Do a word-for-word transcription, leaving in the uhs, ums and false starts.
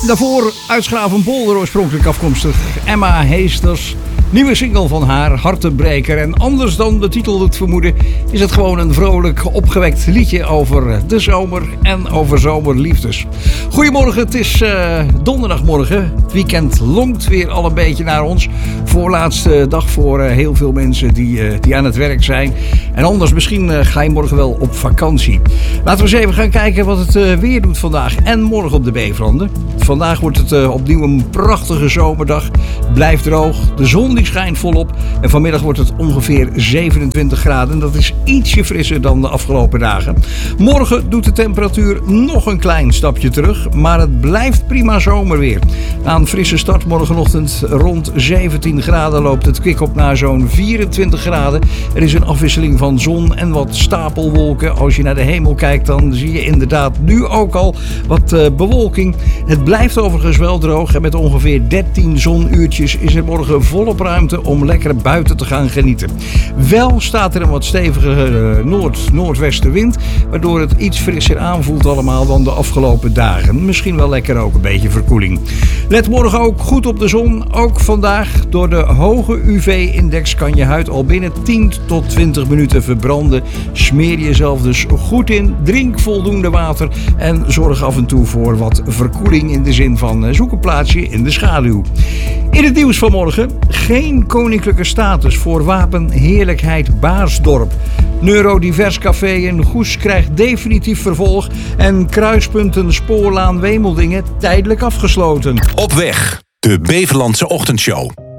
Daarvoor uit Schravenpolder oorspronkelijk afkomstig. Emma Heesters. Nieuwe single van haar, Hartenbreker. En anders dan de titel doet vermoeden, is het gewoon een vrolijk opgewekt liedje over de zomer en over zomerliefdes. Goedemorgen, het is uh, donderdagmorgen. Het weekend longt weer al een beetje naar ons. Voorlaatste dag voor uh, heel veel mensen die, uh, die aan het werk zijn. En anders misschien uh, ga je morgen wel op vakantie. Laten we eens even gaan kijken wat het uh, weer doet vandaag en morgen op de Beverlanden. Vandaag wordt het uh, opnieuw een prachtige zomerdag. Blijft droog, de zon die schijnt volop. En vanmiddag wordt het ongeveer zevenentwintig graden. Dat is ietsje frisser dan de afgelopen dagen. Morgen doet de temperatuur nog een klein stapje terug. Maar het blijft prima zomerweer. Na een frisse start morgenochtend rond zeventien graden loopt het kwik op naar zo'n vierentwintig graden. Er is een afwisseling van zon en wat stapelwolken. Als je naar de hemel kijkt, dan zie je inderdaad nu ook al wat uh, bewolking. Het blijft overigens wel droog. En met ongeveer dertien zonuurtjes is er morgen volop ruimte om lekker buiten te gaan genieten. Wel staat er een wat stevige uh, noord-noordwestenwind, waardoor het iets frisser aanvoelt allemaal dan de afgelopen dagen. Misschien wel lekker ook een beetje verkoeling. Let morgen ook goed op de zon. Ook vandaag door de hoge U V-index kan je huid al binnen tien tot twintig minuten verbranden. Smeer jezelf dus goed in. Drink voldoende water en zorg af en toe voor wat verkoeling in de zin van uh, zoek een plaatsje in de schaduw. In het nieuws van morgen geen koninklijke status voor wapenheerlijkheid Baarsdorp. Neurodivers Café in Goes krijgt definitief vervolg en kruispunten Spoorlaan Wemeldingen tijdelijk afgesloten. Op weg, de Beverlandse Ochtendshow.